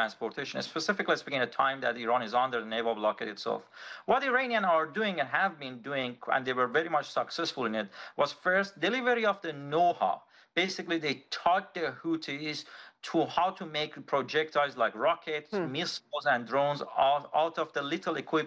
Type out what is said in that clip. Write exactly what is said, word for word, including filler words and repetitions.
transportation, specifically speaking, at a time that Iran is under the naval blockade itself. What Iranians are doing and have been doing, and they were very much successful in it, was first delivery of the know-how. Basically, they taught the Houthis to how to make projectiles like rockets, Hmm. missiles, and drones out, out of the little equipment